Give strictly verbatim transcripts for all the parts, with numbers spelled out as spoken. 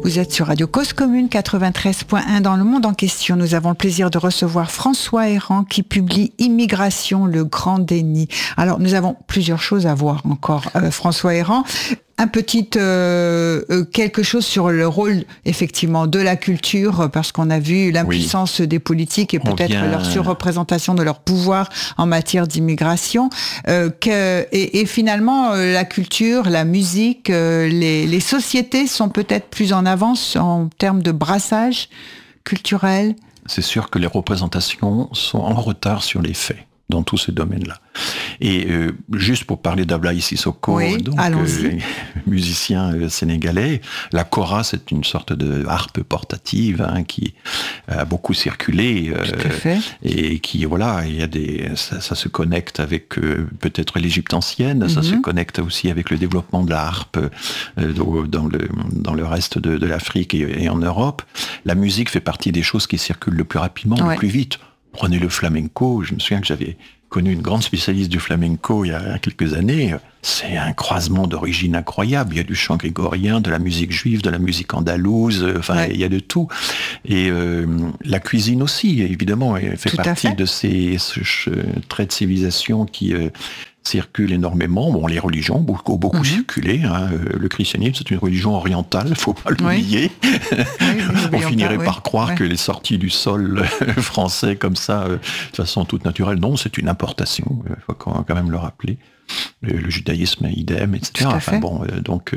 Vous êtes sur Radio Cause Commune quatre-vingt-treize point un dans le monde en question. Nous avons le plaisir de recevoir François Héran qui publie Immigration, le grand déni. Alors, nous avons plusieurs choses à voir encore, euh, François Héran. Un petit euh, euh, quelque chose sur le rôle effectivement de la culture, parce qu'on a vu l'impuissance oui. des politiques et peut-être vient... leur surreprésentation de leur pouvoir en matière d'immigration. Euh, que, et, et finalement, euh, la culture, la musique, euh, les, les sociétés sont peut-être plus en avance en termes de brassage culturel. C'est sûr que les représentations sont en retard sur les faits dans tous ces domaines-là. Et euh, juste pour parler d'Ablaye Sissoko, oui, donc euh, musicien euh, sénégalais, la kora, c'est une sorte de harpe portative hein, qui a beaucoup circulé euh, et qui voilà, il y a des, ça, ça se connecte avec euh, peut-être l'Égypte ancienne, mm-hmm. ça se connecte aussi avec le développement de la harpe euh, dans le dans le reste de, de l'Afrique et, et en Europe. La musique fait partie des choses qui circulent le plus rapidement, ouais. le plus vite. Prenez le flamenco, je me souviens que j'avais connu une grande spécialiste du flamenco il y a quelques années. C'est un croisement d'origine incroyable. Il y a du chant grégorien, de la musique juive, de la musique andalouse, enfin, ouais. il y a de tout. Et euh, la cuisine aussi, évidemment, elle fait tout partie fait. de ces ce, ce, traits de civilisation qui... Euh, circulent énormément. Bon, les religions ont beaucoup, beaucoup mm-hmm. circulé. Hein. Le christianisme, c'est une religion orientale, il ne faut pas l'oublier. Oui. oui, On finirait pas, par oui. croire oui. que les sorties du sol français comme ça, de façon toute naturelle, non, c'est une importation. Il faut quand même le rappeler. Le, le judaïsme, idem, et cetera. Enfin, bon, euh, donc,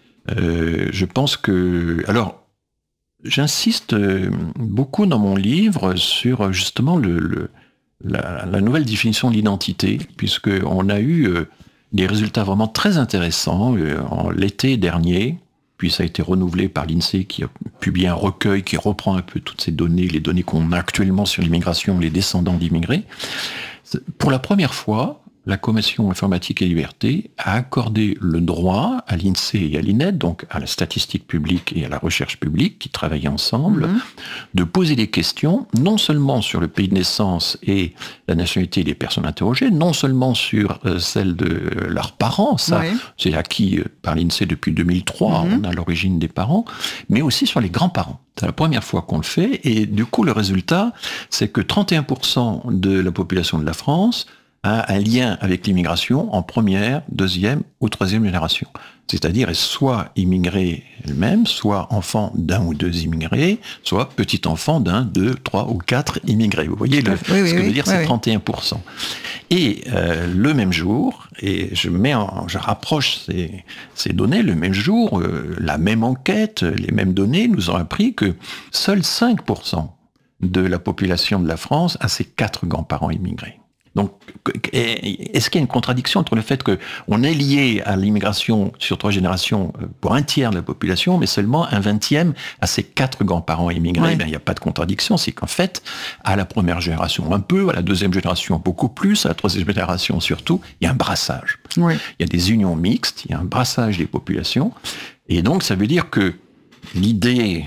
euh, je pense que... Alors, j'insiste beaucoup dans mon livre sur, justement, le... le La, la nouvelle définition de l'identité, puisqu'on a eu euh, des résultats vraiment très intéressants euh, en l'été dernier, puis ça a été renouvelé par l'INSEE qui a publié un recueil qui reprend un peu toutes ces données, les données qu'on a actuellement sur l'immigration, les descendants d'immigrés. Pour la première fois, la Commission informatique et liberté a accordé le droit à l'INSEE et à l'I N E D, donc à la statistique publique et à la recherche publique, qui travaillent ensemble, mmh. de poser des questions, non seulement sur le pays de naissance et la nationalité des personnes interrogées, non seulement sur euh, celle de euh, leurs parents, ça oui. c'est acquis euh, par l'INSEE depuis deux mille trois, mmh. on a l'origine des parents, mais aussi sur les grands-parents. C'est la première fois qu'on le fait, et du coup le résultat, c'est que trente et un pour cent de la population de la France a un lien avec l'immigration en première, deuxième ou troisième génération. C'est-à-dire soit immigrée elle-même, soit enfant d'un ou deux immigrés, soit petit-enfant d'un, deux, trois ou quatre immigrés. Vous voyez le, oui, oui, ce que oui, veut dire, oui, c'est oui. trente et un pour cent. Et euh, le même jour, et je, mets en, je rapproche ces, ces données, le même jour, euh, la même enquête, les mêmes données nous ont appris que seuls cinq pour cent de la population de la France a ses quatre grands-parents immigrés. Donc, est-ce qu'il y a une contradiction entre le fait qu'on est lié à l'immigration sur trois générations pour un tiers de la population, mais seulement un vingtième à ses quatre grands-parents immigrés? Oui. Ben, il n'y a pas de contradiction, c'est qu'en fait, à la première génération un peu, à la deuxième génération beaucoup plus, à la troisième génération surtout, il y a un brassage. Oui. Il y a des unions mixtes, il y a un brassage des populations, et donc ça veut dire que l'idée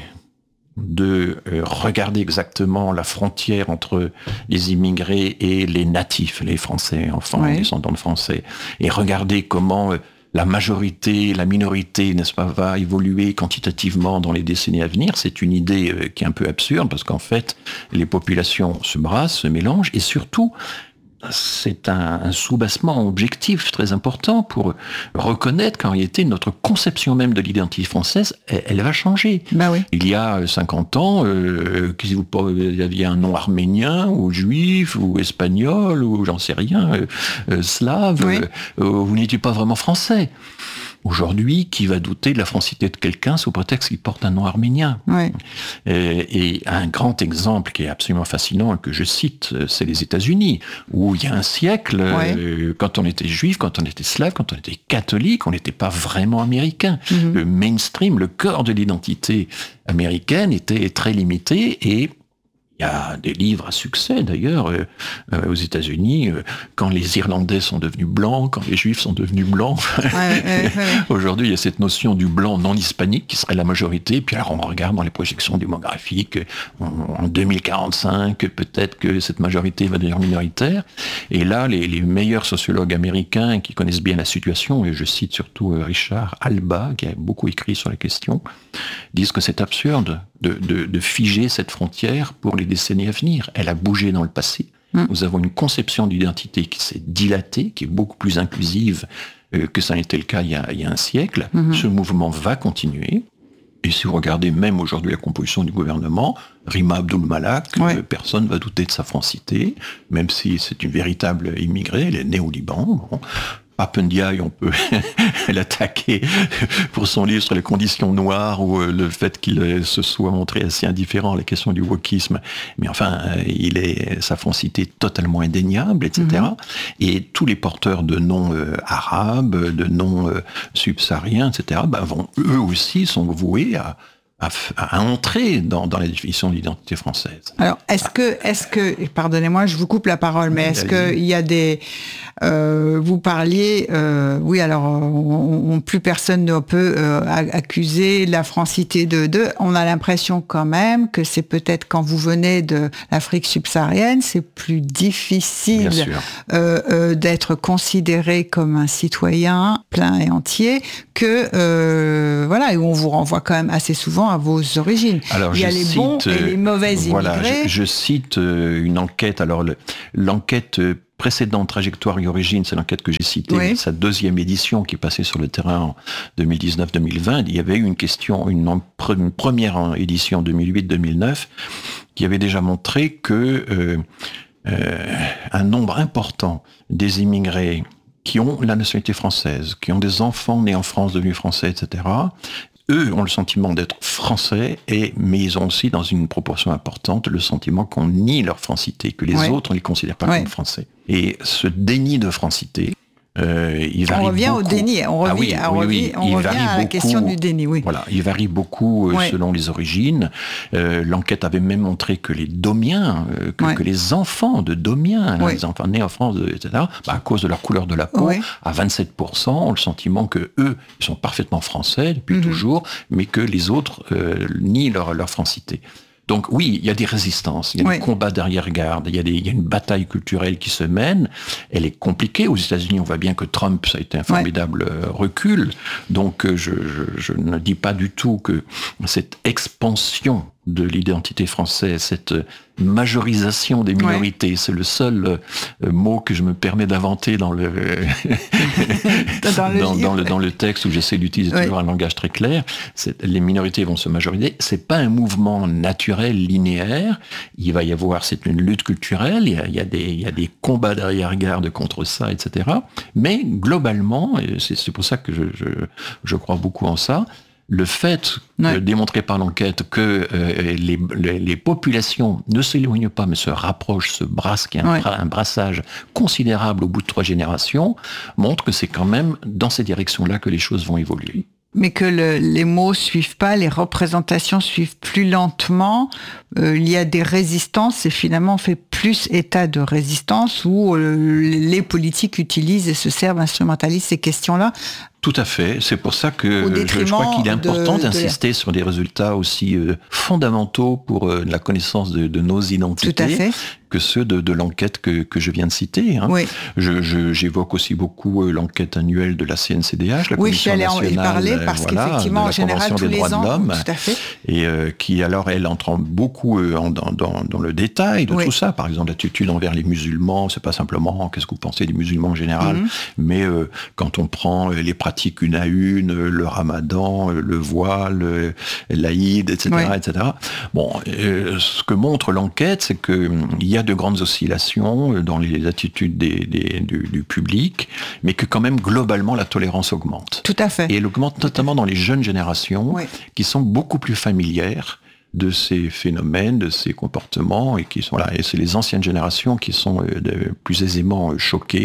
de euh, regarder exactement la frontière entre les immigrés et les natifs, les Français, enfants, oui. descendants de Français, et regarder comment euh, la majorité, la minorité, n'est-ce pas, va évoluer quantitativement dans les décennies à venir, c'est une idée euh, qui est un peu absurde, parce qu'en fait, les populations se brassent, se mélangent, et surtout, c'est un, un soubassement objectif très important pour reconnaître qu'en réalité, notre conception même de l'identité française, elle, elle va changer. Bah oui. Il y a cinquante ans, euh, il y avait un nom arménien, ou juif, ou espagnol, ou j'en sais rien, euh, euh, slave, oui. euh, vous n'étiez pas vraiment français. Aujourd'hui, qui va douter de la francité de quelqu'un sous prétexte qu'il porte un nom arménien? Oui. Et, et un grand exemple qui est absolument fascinant, que je cite, c'est les États-Unis, où il y a un siècle, oui. euh, quand on était juif, quand on était slave, quand on était catholique, on n'était pas vraiment américain. Mm-hmm. Le mainstream, le cœur de l'identité américaine était très limité, et il Il y a des livres à succès, d'ailleurs, euh, euh, aux États-Unis, euh, quand les Irlandais sont devenus blancs, quand les Juifs sont devenus blancs. Ouais, ouais, ouais. Aujourd'hui, il y a cette notion du blanc non hispanique qui serait la majorité. Puis alors, on regarde dans les projections démographiques, en deux mille quarante-cinq, peut-être que cette majorité va devenir minoritaire. Et là, les, les meilleurs sociologues américains qui connaissent bien la situation, et je cite surtout Richard Alba, qui a beaucoup écrit sur la question, disent que c'est absurde de, de, de figer cette frontière pour les décennies à venir. Elle a bougé dans le passé. Mmh. Nous avons une conception d'identité qui s'est dilatée, qui est beaucoup plus inclusive euh, que ça n'était le cas il y a, il y a un siècle. Mmh. Ce mouvement va continuer. Et si vous regardez même aujourd'hui la composition du gouvernement, Rima Abdul Malak, ouais. euh, personne ne va douter de sa francité, même si c'est une véritable immigrée, elle est née au Liban. Bon. Papendiaï, on peut l'attaquer pour son livre sur les conditions noires ou le fait qu'il se soit montré assez indifférent à la question du wokisme. Mais enfin, il est, sa francité est totalement indéniable, et cetera. Mm-hmm. Et tous les porteurs de noms euh, arabes, de noms euh, subsahariens, et cetera, ben, vont, eux aussi sont voués à À, à entrer dans, dans la définition de l'identité française. Alors, est-ce que, est-ce que, pardonnez-moi, je vous coupe la parole, mais est-ce qu'il y a des, euh, vous parliez, euh, oui, alors, on, on, plus personne ne peut euh, accuser la francité de, de, on a l'impression quand même que c'est peut-être quand vous venez de l'Afrique subsaharienne, c'est plus difficile euh, euh, d'être considéré comme un citoyen plein et entier que, euh, voilà, et où on vous renvoie quand même assez souvent à vos origines. Alors, il y a les cite, bons et les mauvais voilà, immigrés. Je, je cite euh, une enquête. Alors, le, l'enquête précédente, Trajectoire et Origine, c'est l'enquête que j'ai citée, oui. Sa deuxième édition qui est passée sur le terrain en deux mille dix-neuf deux mille vingt. Il y avait eu une question, une, une première édition en deux mille huit deux mille neuf qui avait déjà montré que euh, euh, un nombre important des immigrés qui ont la nationalité française, qui ont des enfants nés en France, devenus français, et cetera, eux ont le sentiment d'être français, et, mais ils ont aussi, dans une proportion importante, le sentiment qu'on nie leur francité, que les ouais. autres ne les considèrent pas ouais. comme français. Et ce déni de francité, euh, il varie on revient beaucoup. au déni, on revient, ah oui, oui, oui, oui. On revient à la beaucoup, question du déni. Oui. Voilà, il varie beaucoup euh, ouais. selon les origines. Euh, l'enquête avait même montré que les Domiens, euh, que, ouais. que les enfants de Domiens, ouais. les enfants nés en France, et cetera, bah, à cause de leur couleur de la peau, ouais. à vingt-sept pour cent ont le sentiment que eux ils sont parfaitement français depuis mm-hmm. toujours, mais que les autres euh, nient leur, leur francité. Donc oui, il y a des résistances, il y a oui. des combats d'arrière-garde, il y a des, il y a une bataille culturelle qui se mène. Elle est compliquée. Aux États-Unis, on voit bien que Trump, ça a été un formidable oui. recul. Donc je, je, je ne dis pas du tout que cette expansion de l'identité française, cette majorisation des minorités, ouais. c'est le seul euh, mot que je me permets d'inventer dans le dans, le dans, dans, le, dans le texte où j'essaie d'utiliser ouais. toujours un langage très clair. C'est, les minorités vont se majoriser. C'est pas un mouvement naturel linéaire. Il va y avoir, c'est une lutte culturelle. Il y a, il y a des il y a des combats d'arrière-garde contre ça, et cetera. Mais globalement, et c'est, c'est pour ça que je, je je crois beaucoup en ça. Le fait, ouais. euh, démontré par l'enquête, que euh, les, les, les populations ne s'éloignent pas, mais se rapprochent, se brassent, qu'il y a un, ouais. un brassage considérable au bout de trois générations, montre que c'est quand même dans ces directions-là que les choses vont évoluer. Mais que le, les mots suivent pas, les représentations suivent plus lentement. Euh, il y a des résistances et finalement on fait plus état de résistance où euh, les politiques utilisent et se servent, instrumentalisent ces questions-là. Tout à fait. C'est pour ça que je, je crois qu'il est important de, d'insister de... sur des résultats aussi euh, fondamentaux pour euh, la connaissance de, de nos identités. Tout à fait. Que ceux de, de l'enquête que, que je viens de citer. Hein. Oui. Je, je, j'évoque aussi beaucoup euh, l'enquête annuelle de la C N C D H, la oui, Commission nationale. Oui, j'allais en y parler parce voilà, qu'effectivement, en général, tous les ans, de tout à fait. Et euh, qui, alors, elle entre beaucoup euh, en, dans, dans, dans le détail de oui. tout ça. Par exemple, l'attitude envers les musulmans, c'est pas simplement qu'est-ce que vous pensez des musulmans en général, mm-hmm. mais euh, quand on prend euh, les pratiques une à une, euh, le ramadan, euh, le voile, euh, l'Aïd, et cetera, oui. et cetera. Bon, euh, ce que montre l'enquête, c'est que il y a de grandes oscillations dans les attitudes des, des, du, du public, mais que quand même, globalement, la tolérance augmente. Tout à fait. Et elle augmente notamment dans les jeunes générations, oui. qui sont beaucoup plus familières de ces phénomènes, de ces comportements, et qui sont là. Et c'est les anciennes générations qui sont euh, de, plus aisément euh, choquées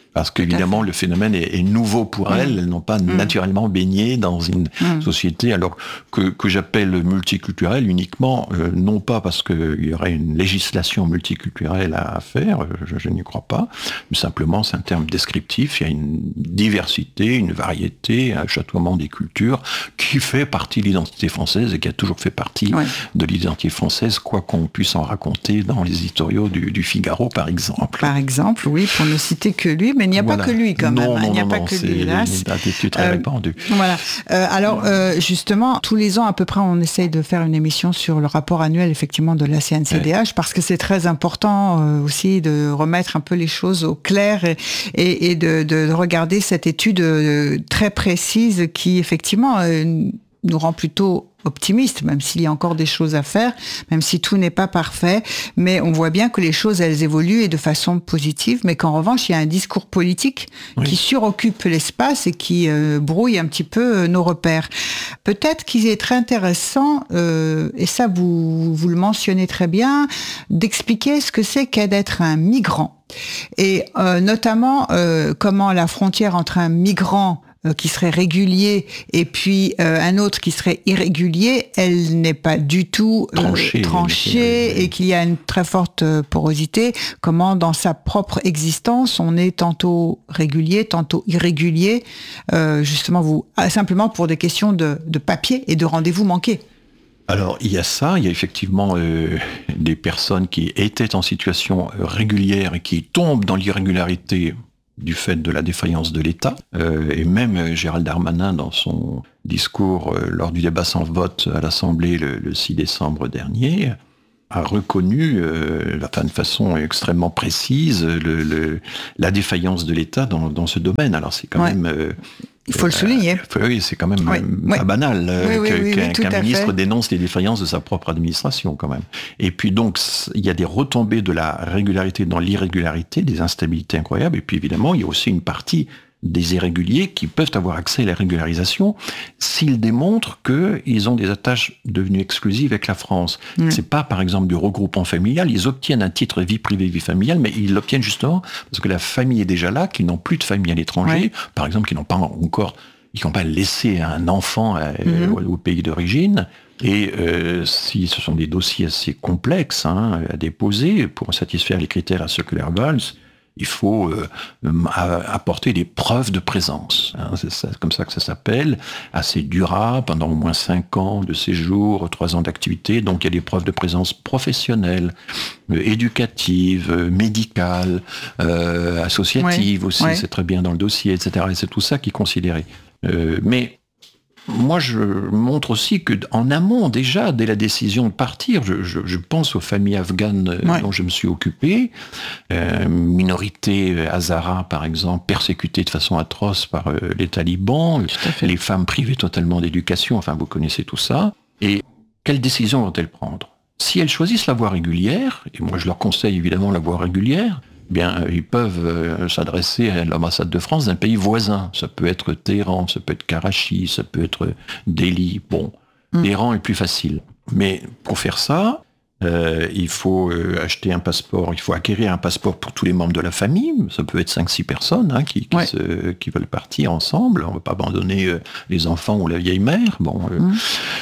Parce qu'évidemment, le phénomène est, est nouveau pour elles. Mmh. Elles n'ont pas mmh. naturellement baigné dans une mmh. société, alors que, que j'appelle multiculturelle uniquement, euh, non pas parce qu'il y aurait une législation multiculturelle à faire, je, je n'y crois pas, mais simplement c'est un terme descriptif. Il y a une diversité, une variété, un chatoiement des cultures qui fait partie de l'identité française et qui a toujours fait partie ouais. de l'identité française, quoi qu'on puisse en raconter dans les éditoriaux du, du Figaro, par exemple. Par exemple, oui, pour ne citer que lui, mais il n'y a voilà. pas que lui quand même. Non, non, il n'y a non, pas non, que c'est lui. Là, une attitude très euh, répandue. Voilà. Euh, alors, euh, justement, tous les ans, à peu près, on essaye de faire une émission sur le rapport annuel, effectivement, de la C N C D H, ouais. parce que c'est très important euh, aussi de remettre un peu les choses au clair et, et, et de, de regarder cette étude euh, très précise qui, effectivement, euh, nous rend plutôt optimiste, même s'il y a encore des choses à faire, même si tout n'est pas parfait, mais on voit bien que les choses, elles évoluent et de façon positive, mais qu'en revanche, il y a un discours politique oui. qui suroccupe l'espace et qui euh, brouille un petit peu euh, nos repères. Peut-être qu'il est très intéressant, euh, et ça vous, vous le mentionnez très bien, d'expliquer ce que c'est qu'être un migrant. Et euh, notamment, euh, comment la frontière entre un migrant qui serait régulier et puis euh, un autre qui serait irrégulier, elle n'est pas du tout euh, tranchée, tranchée et qu'il y a une très forte euh, porosité. Comment dans sa propre existence on est tantôt régulier, tantôt irrégulier, euh, justement vous simplement pour des questions de, de papier et de rendez-vous manqués. Alors, il y a ça, il y a effectivement euh, des personnes qui étaient en situation régulière et qui tombent dans l'irrégularité du fait de la défaillance de l'État. Euh, et même euh, Gérald Darmanin, dans son discours euh, lors du débat sans vote à l'Assemblée le, le six décembre dernier, a reconnu euh, enfin, de façon extrêmement précise le, le, la défaillance de l'État dans, dans ce domaine. Alors c'est quand ouais. même... Euh, Il faut euh, le souligner. Euh, oui, c'est quand même oui. pas oui. banal euh, oui, que, oui, qu'un, qu'un ministre fait. dénonce les défaillances de sa propre administration quand même. Et puis donc, il y a des retombées de la régularité dans l'irrégularité, des instabilités incroyables. Et puis évidemment, il y a aussi une partie des irréguliers qui peuvent avoir accès à la régularisation s'ils démontrent qu'ils ont des attaches devenues exclusives avec la France. Mmh. C'est pas, par exemple, du regroupement familial. Ils obtiennent un titre vie privée, vie familiale, mais ils l'obtiennent justement parce que la famille est déjà là, qu'ils n'ont plus de famille à l'étranger, ouais. par exemple, qu'ils n'ont pas encore, ils n'ont pas laissé un enfant à, mmh. au, au pays d'origine. Et euh, si ce sont des dossiers assez complexes hein, à déposer pour satisfaire les critères à circular Valls, il faut euh, apporter des preuves de présence. Hein, c'est ça, comme ça que ça s'appelle, assez durable, pendant au moins cinq ans de séjour, trois ans d'activité. Donc il y a des preuves de présence professionnelle, euh, éducative, euh, médicale, euh, associative ouais, aussi, ouais. c'est très bien dans le dossier, et cetera. Et c'est tout ça qui est considéré. Euh, mais moi, je montre aussi qu'en amont, déjà, dès la décision de partir, je, je, je pense aux familles afghanes ouais. dont je me suis occupé, euh, minorité Hazara, par exemple, persécutée de façon atroce par euh, les talibans, les femmes privées totalement d'éducation, enfin, vous connaissez tout ça. Et quelle décision vont-elles prendre ? Si elles choisissent la voie régulière, et moi je leur conseille évidemment la voie régulière, bien, ils peuvent euh, s'adresser à l'ambassade de France d'un pays voisin. Ça peut être Téhéran, ça peut être Karachi, ça peut être Delhi. Bon, mmh. Téhéran est plus facile. Mais pour faire ça, euh, il faut euh, acheter un passeport, il faut acquérir un passeport pour tous les membres de la famille. Ça peut être cinq six personnes hein, qui, qui, ouais. se, qui veulent partir ensemble. On ne va pas abandonner euh, les enfants ou la vieille mère. Bon, euh, mmh.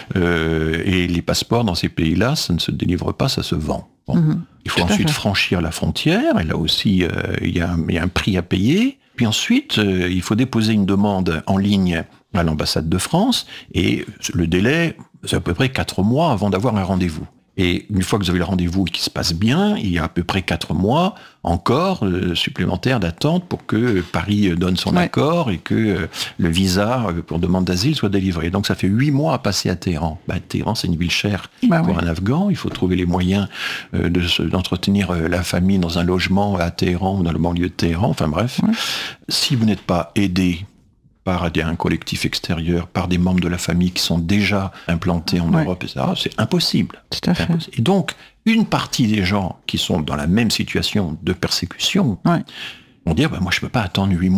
euh, et les passeports dans ces pays-là, ça ne se délivre pas, ça se vend. Bon. Mmh. Il faut Tout ensuite franchir la frontière, et là aussi, euh, il y a un, il y a un prix à payer. Puis ensuite, euh, il faut déposer une demande en ligne à l'ambassade de France, et le délai, c'est à peu près quatre mois avant d'avoir un rendez-vous. Et une fois que vous avez le rendez-vous et qu'il se passe bien, il y a à peu près quatre mois encore euh, supplémentaires d'attente pour que Paris donne son ouais. accord et que euh, le visa euh, pour demande d'asile soit délivré. Donc ça fait huit mois à passer à Téhéran. Bah, Téhéran, c'est une ville chère bah, pour ouais. un Afghan. Il faut trouver les moyens euh, de se, d'entretenir euh, la famille dans un logement à Téhéran ou dans le banlieue de Téhéran. Enfin bref, ouais. si vous n'êtes pas aidé par un collectif extérieur, par des membres de la famille qui sont déjà implantés en ouais. Europe, et cetera, c'est impossible. Tout à fait. Impossible. Et donc, une partie des gens qui sont dans la même situation de persécution ouais. vont dire, bah, moi je ne peux pas attendre huit mois,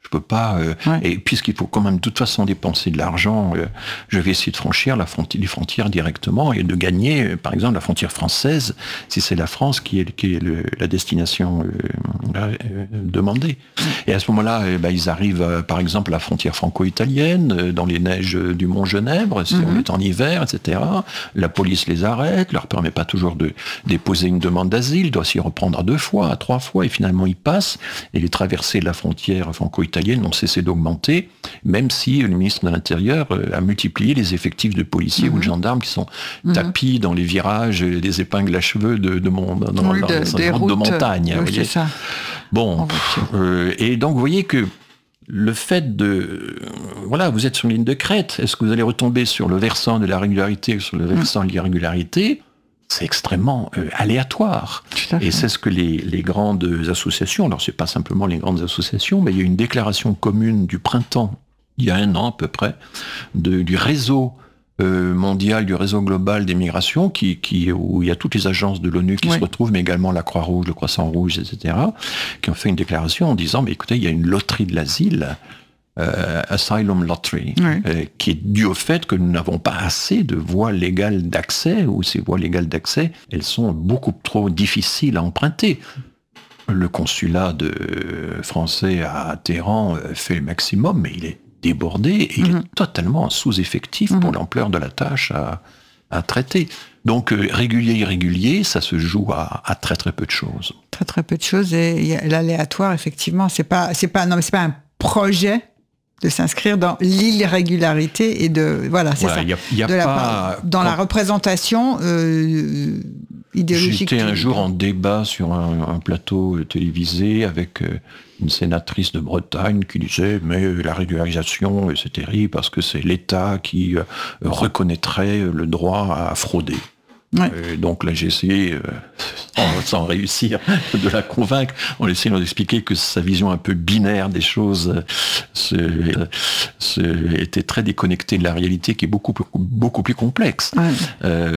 Je peux pas. Euh, ouais. Et puisqu'il faut quand même de toute façon dépenser de l'argent, euh, je vais essayer de franchir la fronti- les frontières directement et de gagner, euh, par exemple, la frontière française, si c'est la France qui est, qui est le, la destination euh, euh, demandée. Et à ce moment-là, euh, bah, ils arrivent, euh, par exemple, à la frontière franco-italienne, euh, dans les neiges du Mont Genèbre, si mm-hmm. on est en hiver, et cetera. La police les arrête, leur permet pas toujours de déposer une demande d'asile, doit s'y reprendre à deux fois, à trois fois, et finalement ils passent. Et les traversées de la frontière franco-italienne n'ont cessé d'augmenter, même si le ministre de l'Intérieur a multiplié les effectifs de policiers mmh. ou de gendarmes qui sont mmh. tapis dans les virages, des épingles à cheveux de, de, mon, dans, oui, dans, de, dans des routes de montagne. Oui, c'est ça. Bon, euh, et donc vous voyez que le fait de... Euh, voilà, vous êtes sur une ligne de crête, est-ce que vous allez retomber sur le versant de la régularité ou sur le versant mmh. de l'irrégularité ? C'est extrêmement euh, aléatoire. Et c'est ce que les, les grandes associations, alors c'est pas simplement les grandes associations, mais il y a une déclaration commune du printemps, il y a un an à peu près, de, du réseau euh, mondial, du réseau global des migrations, qui, qui, où il y a toutes les agences de l'ONU qui oui. se retrouvent, mais également la Croix-Rouge, le Croissant-Rouge, et cetera, qui ont fait une déclaration en disant, mais écoutez, il y a une loterie de l'asile, Euh, Asylum Lottery, oui. euh, qui est dû au fait que nous n'avons pas assez de voies légales d'accès, ou ces voies légales d'accès, elles sont beaucoup trop difficiles à emprunter. Le consulat de français à Téhéran fait le maximum, mais il est débordé et il mm-hmm. est totalement sous-effectif mm-hmm. pour l'ampleur de la tâche à, à traiter. Donc euh, régulier, irrégulier, ça se joue à, à très très peu de choses. Très très peu de choses, et l'aléatoire, effectivement, c'est pas, c'est pas, non, mais c'est pas un projet de s'inscrire dans l'irrégularité et de voilà c'est voilà, ça y a, y a de la pas, part, dans quand... la représentation euh, idéologique. J'étais un jour en débat sur un, un plateau télévisé avec euh, une sénatrice de Bretagne qui disait mais la régularisation c'est terrible parce que c'est l'État qui euh, reconnaîtrait le droit à frauder. Ouais. Euh, donc là j'ai essayé, euh, sans, sans réussir, de la convaincre, en essayant d'expliquer que sa vision un peu binaire des choses euh, se, se, était très déconnectée de la réalité qui est beaucoup plus, beaucoup plus complexe. Ouais. Euh,